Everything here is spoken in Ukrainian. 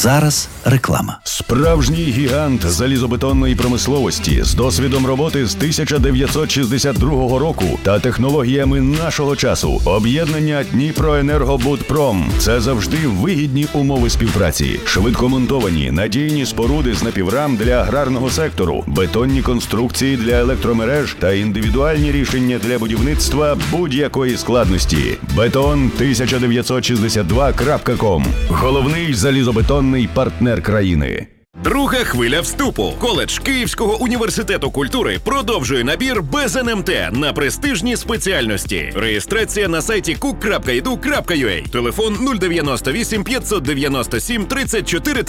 зараз реклама. Справжній гігант залізобетонної промисловості з досвідом роботи з 1962 року та технологіями нашого часу. Об'єднання Дніпроенергобудпром. Це завжди вигідні умови співпраці. Швидкомонтовані, надійні споруди з напіврам для аграрного сектору, бетонні конструкції для електромереж та індивідуальні рішення для будівництва будь-якої складності. Beton1962.com. Головний залізобетонний партнер країни. Друга хвиля вступу. Коледж Київського університету культури продовжує набір без НМТ на престижні спеціальності. Реєстрація на сайті cook.edu.ua. Телефон 098 597 34